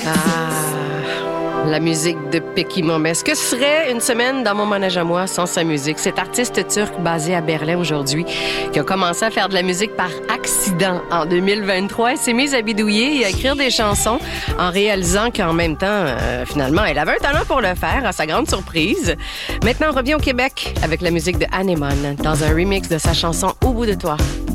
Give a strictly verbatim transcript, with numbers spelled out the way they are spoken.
Ah, la musique de Peki Momes. Ce que serait une semaine dans mon manège à moi sans sa musique? Cet artiste turc basé à Berlin aujourd'hui, qui a commencé à faire de la musique par accident en deux mille vingt-trois. Elle s'est mise à bidouiller et à écrire des chansons en réalisant qu'en même temps, euh, finalement, elle avait un talent pour le faire, à sa grande surprise. Maintenant, on revient au Québec avec la musique de Anémone dans un remix de sa chanson Au bout de toi.